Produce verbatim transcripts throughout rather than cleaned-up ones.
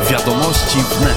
Wiadomości wnet.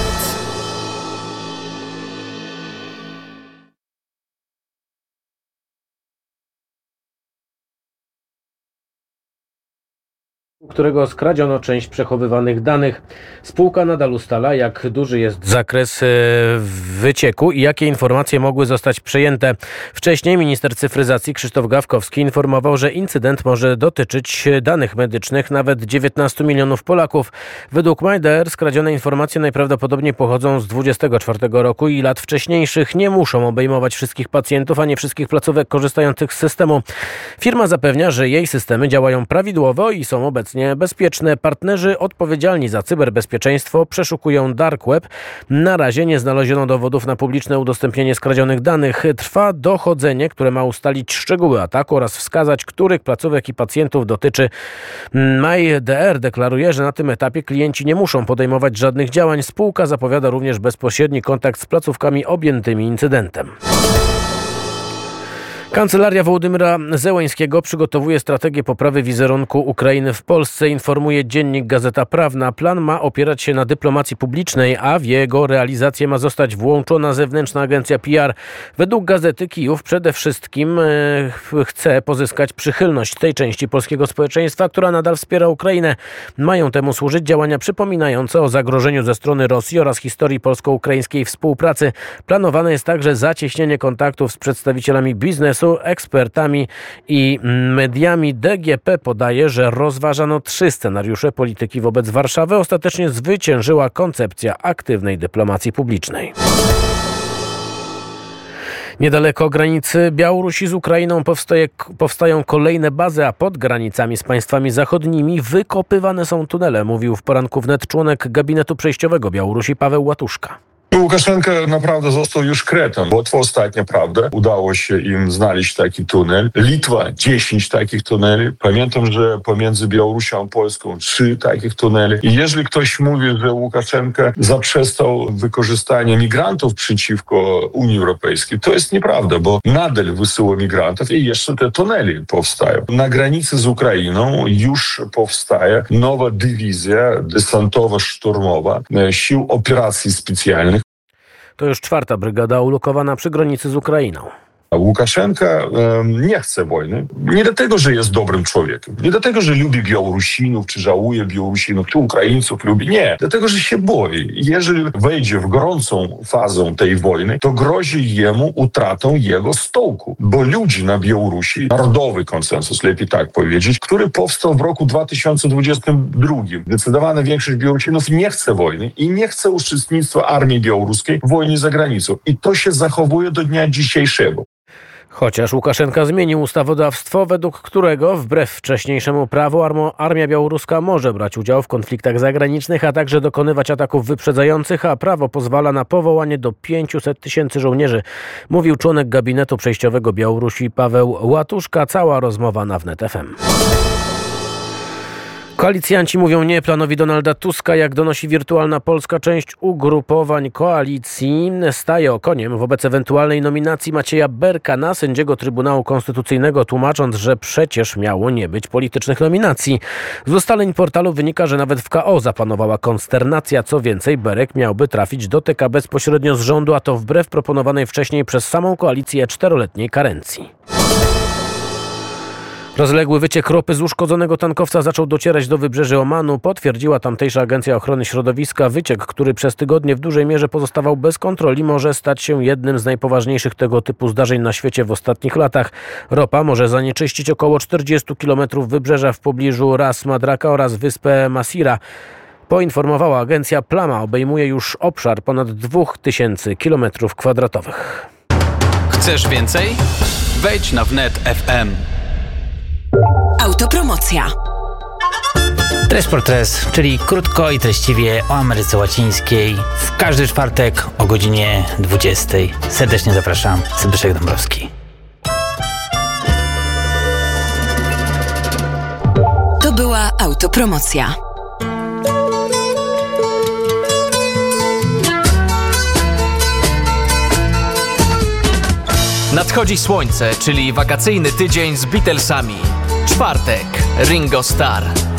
Którego skradziono część przechowywanych danych. Spółka nadal ustala, jak duży jest zakres wycieku i jakie informacje mogły zostać przejęte. Wcześniej minister cyfryzacji Krzysztof Gawkowski informował, że incydent może dotyczyć danych medycznych nawet dziewiętnastu milionów Polaków. Według MyDR skradzione informacje najprawdopodobniej pochodzą z dwudziestego czwartego roku i lat wcześniejszych. Nie muszą obejmować wszystkich pacjentów, ani wszystkich placówek korzystających z systemu. Firma zapewnia, że jej systemy działają prawidłowo i są obecnie bezpieczne. Partnerzy odpowiedzialni za cyberbezpieczeństwo przeszukują dark web. Na razie nie znaleziono dowodów na publiczne udostępnienie skradzionych danych. Trwa dochodzenie, które ma ustalić szczegóły ataku oraz wskazać, których placówek i pacjentów dotyczy. MyDR deklaruje, że na tym etapie klienci nie muszą podejmować żadnych działań. Spółka zapowiada również bezpośredni kontakt z placówkami objętymi incydentem. Kancelaria Wołodymyra Zełańskiego przygotowuje strategię poprawy wizerunku Ukrainy w Polsce, informuje dziennik Gazeta Prawna. Plan ma opierać się na dyplomacji publicznej, a w jego realizację ma zostać włączona zewnętrzna agencja P R. Według gazety Kijów przede wszystkim e, chce pozyskać przychylność tej części polskiego społeczeństwa, która nadal wspiera Ukrainę. Mają temu służyć działania przypominające o zagrożeniu ze strony Rosji oraz historii polsko-ukraińskiej współpracy. Planowane jest także zacieśnienie kontaktów z przedstawicielami biznesu, ekspertami i mediami. D G P podaje, że rozważano trzy scenariusze polityki wobec Warszawy. Ostatecznie zwyciężyła koncepcja aktywnej dyplomacji publicznej. Niedaleko granicy Białorusi z Ukrainą powstaje, powstają kolejne bazy, a pod granicami z państwami zachodnimi wykopywane są tunele, mówił w poranku wnet członek gabinetu przejściowego Białorusi Paweł Łatuszka. Łukaszenka naprawdę został już kretem. Łatwo ostatnia prawda. Udało się im znaleźć taki tunel. Litwa dziesięć takich tuneli. Pamiętam, że pomiędzy Białorusią a Polską trzy takich tuneli. I jeżeli ktoś mówi, że Łukaszenka zaprzestał wykorzystania migrantów przeciwko Unii Europejskiej, to jest nieprawda, bo nadal wysyła migrantów i jeszcze te tunele powstają. Na granicy z Ukrainą już powstaje nowa dywizja desantowo-szturmowa Sił Operacji Specjalnych. To już czwarta brygada ulokowana przy granicy z Ukrainą. Łukaszenka e, nie chce wojny. Nie dlatego, że jest dobrym człowiekiem. Nie dlatego, że lubi Białorusinów, czy żałuje Białorusinów, czy Ukraińców lubi. Nie. Dlatego, że się boi. Jeżeli wejdzie w gorącą fazę tej wojny, to grozi jemu utratą jego stołku. Bo ludzi na Białorusi, narodowy konsensus, lepiej tak powiedzieć, który powstał w roku dwa tysiące dwudziestym drugim. Zdecydowana większość Białorusinów nie chce wojny i nie chce uczestnictwa armii białoruskiej w wojnie za granicą. I to się zachowuje do dnia dzisiejszego. Chociaż Łukaszenka zmienił ustawodawstwo, według którego wbrew wcześniejszemu prawu armia białoruska może brać udział w konfliktach zagranicznych, a także dokonywać ataków wyprzedzających, a prawo pozwala na powołanie do pięciuset tysięcy żołnierzy, mówił członek gabinetu przejściowego Białorusi Paweł Łatuszka. Cała rozmowa na wnet F M. Koalicjanci mówią nie planowi Donalda Tuska. Jak donosi Wirtualna Polska, część ugrupowań koalicji staje okoniem wobec ewentualnej nominacji Macieja Berka na sędziego Trybunału Konstytucyjnego, tłumacząc, że przecież miało nie być politycznych nominacji. Z ustaleń portalu wynika, że nawet w K O zapanowała konsternacja. Co więcej, Berek miałby trafić do T K bezpośrednio z rządu, a to wbrew proponowanej wcześniej przez samą koalicję czteroletniej karencji. Rozległy wyciek ropy z uszkodzonego tankowca zaczął docierać do wybrzeży Omanu, potwierdziła tamtejsza Agencja Ochrony Środowiska. Wyciek, który przez tygodnie w dużej mierze pozostawał bez kontroli, może stać się jednym z najpoważniejszych tego typu zdarzeń na świecie w ostatnich latach. Ropa może zanieczyścić około czterdziestu kilometrów wybrzeża w pobliżu Ras Madraka oraz wyspę Masira. Poinformowała agencja, plama obejmuje już obszar ponad dwóch tysięcy kilometrów kwadratowych. Chcesz więcej? Wejdź na wnet kropka f m. Autopromocja. Tres por Tres, czyli krótko i treściwie o Ameryce Łacińskiej. W każdy czwartek o godzinie dwudziestej. Serdecznie zapraszam. Zbyszek Dąbrowski. To była autopromocja. Nadchodzi słońce, czyli wakacyjny tydzień z Beatlesami. Czwartek, Ringo Starr.